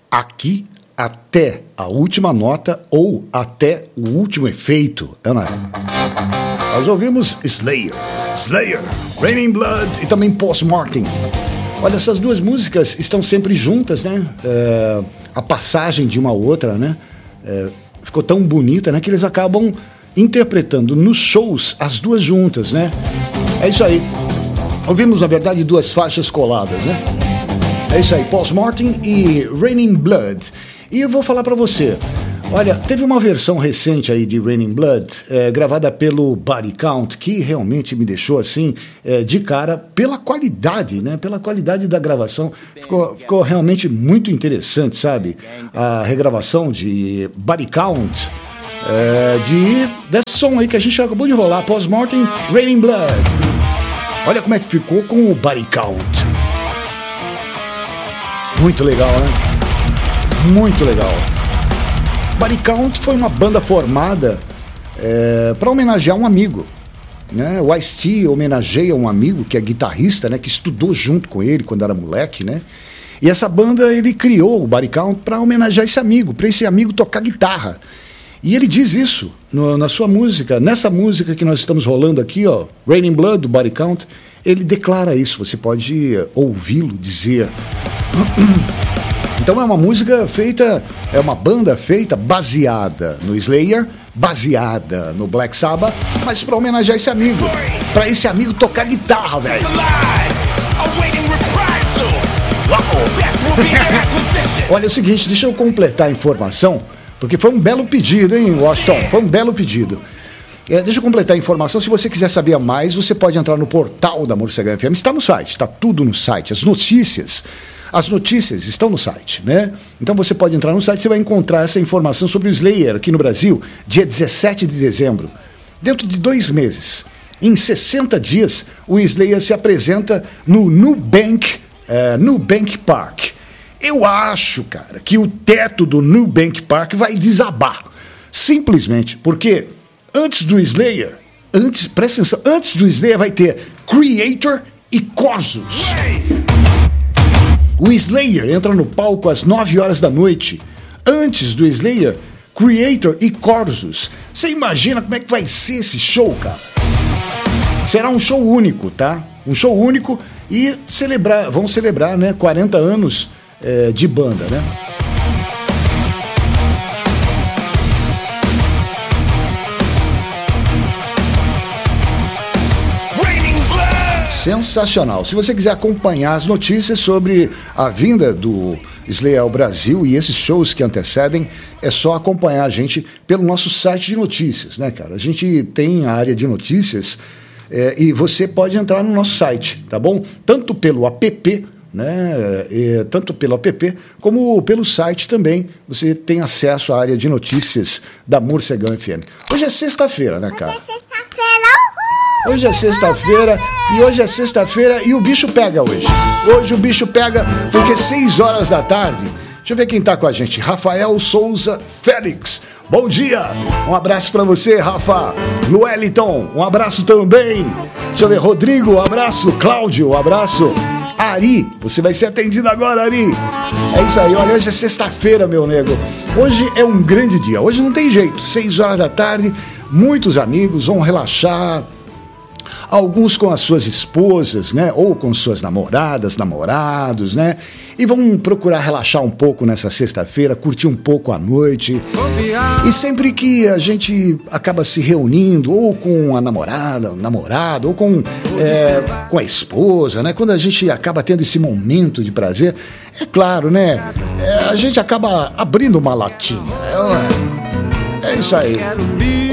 aqui até a última nota ou até o último efeito. Nós ouvimos Slayer, Raining Blood e também Postmortem. Olha, essas duas músicas estão sempre juntas, né? A passagem de uma a outra, né? Ficou tão bonita, né? Que eles acabam interpretando nos shows as duas juntas, né? É isso aí. Ouvimos, na verdade, duas faixas coladas, né? É isso aí, Postmortem e Raining Blood. E eu vou falar pra você, olha, teve uma versão recente aí de Raining Blood, gravada pelo Body Count, que realmente me deixou assim, de cara, pela qualidade, né? Pela qualidade da gravação. Ficou realmente muito interessante, sabe? A regravação de Body Count, desse som aí que a gente acabou de rolar, Postmortem, Raining Blood. Olha como é que ficou com o Body Count. Muito legal, né? Muito legal. Body Count foi uma banda formada para homenagear um amigo, né? O Ice-T homenageia um amigo que é guitarrista, né? Que estudou junto com ele quando era moleque, né? E essa banda, ele criou o Body Count para homenagear esse amigo, para esse amigo tocar guitarra. E ele diz isso na sua música, nessa música que nós estamos rolando aqui, ó, Raining Blood, do Body Count, ele declara isso, você pode ouvi-lo dizer. Então é uma música feita, é uma banda feita baseada no Slayer, baseada no Black Sabbath, mas para homenagear esse amigo, para esse amigo tocar guitarra, velho. Olha, é o seguinte, deixa eu completar a informação, porque foi um belo pedido, hein, Washington? Foi um belo pedido. Deixa eu completar a informação. Se você quiser saber mais, você pode entrar no portal da Morcegão FM. Está no site, está tudo no site. As notícias estão no site, né? Então você pode entrar no site, você vai encontrar essa informação sobre o Slayer aqui no Brasil, dia 17 de dezembro. Dentro de 2 meses, em 60 dias, o Slayer se apresenta no Nubank Park. Eu acho, cara, que o teto do Nubank Park vai desabar. Simplesmente porque antes do Slayer vai ter Creator e Corsus. O Slayer entra no palco às 9 horas da noite. Antes do Slayer, Creator e Corsus. Você imagina como é que vai ser esse show, cara? Será um show único, tá? Um show único e vão celebrar, né, 40 anos de banda, né? Sensacional. Se você quiser acompanhar as notícias sobre a vinda do Slayer ao Brasil e esses shows que antecedem, é só acompanhar a gente pelo nosso site de notícias, né, cara? A gente tem a área de notícias e você pode entrar no nosso site, tá bom? Tanto pelo app, né? Tanto pelo app como pelo site também. Você tem acesso à área de notícias da Morcegão FM. Hoje é sexta-feira, né, cara? Hoje é sexta-feira e o bicho pega hoje. Hoje o bicho pega porque 6 horas da tarde. Deixa eu ver quem tá com a gente. Rafael Souza Félix. Bom dia. Um abraço pra você, Rafa. Lueliton, um abraço também. Deixa eu ver. Rodrigo, um abraço. Cláudio, um abraço. Ari, você vai ser atendido agora, Ari. É isso aí. Olha, hoje é sexta-feira, meu nego. Hoje é um grande dia. Hoje não tem jeito. 6 horas da tarde. Muitos amigos vão relaxar. Alguns com as suas esposas, né? Ou com suas namoradas, namorados, né? E vão procurar relaxar um pouco nessa sexta-feira, curtir um pouco a noite. E sempre que a gente acaba se reunindo, ou com a namorada, o namorado, ou com a esposa, né? Quando a gente acaba tendo esse momento de prazer, é claro, né? A gente acaba abrindo uma latinha. É isso aí.